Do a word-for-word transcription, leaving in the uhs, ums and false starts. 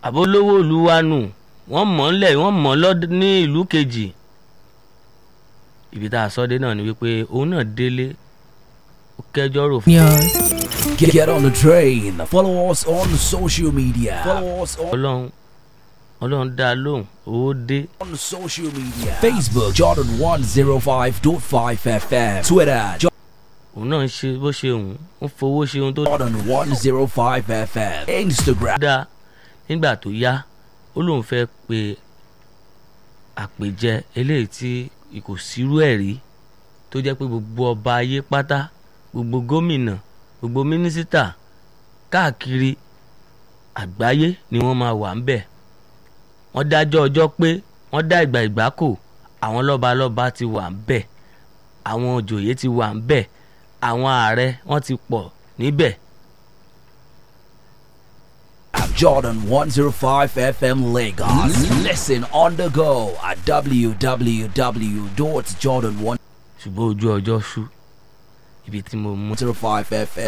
àbólówó olúwanù wọ́n mọ̀ ńlẹ̀ wọ́n mọ̀ lọ́dún ní ìlú kejì. Ibi tá a sọ dé náà ni wípé òun náà délé ó kẹjọ́ rò fún. Get, get on the train. Follow us on social media. Follow us on Ọlọ́run Ọlọ́run dá lóhùn owó dé. on social media. Facebook Jordan one oh five point five F M. Twitter Òun náà ń ṣe bó ṣe òun ń fowó ṣe ohun tó Jordan one oh five F M. Instagram dáa. Nígbà tó yá ó lóun fẹ́ pe àpèjẹ eléyìí tí kò sírú ẹ̀ rí tó jẹ́ pé gbogbo ọba ayé pátá gbogbo gómìnà gbogbo mínísítà káàkiri àgbáyé ni wọ́n máa wà ń bẹ̀. Wọ́n dájọ́ ọjọ́ pé wọ́n dá ìgbà ìgbákò àwọn lọ́balọ́ba ti wà ń bẹ̀ àwọn òjòyè ti wà ń bẹ̀ àwọn ààrẹ wọ́n ti pọ̀ níbẹ̀. Jordan one oh five F M Lagos. Listen on the go at w w w dot jordan one Ṣùgbọ́n ojú ọjọ́ ṣú ibi tí mo mú oh five F M.